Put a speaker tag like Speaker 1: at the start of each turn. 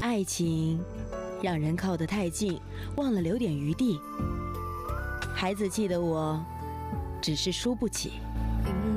Speaker 1: 爱情让人靠得太近，忘了留点余地。孩子气的我，只是输不起。